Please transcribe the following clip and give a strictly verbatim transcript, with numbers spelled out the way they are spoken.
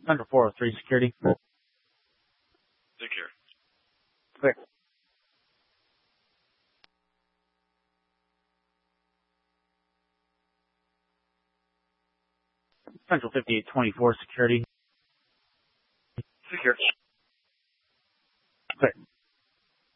Central four oh three security. Secure. Clear. Central fifty-eight twenty-four security. Secure. Clear.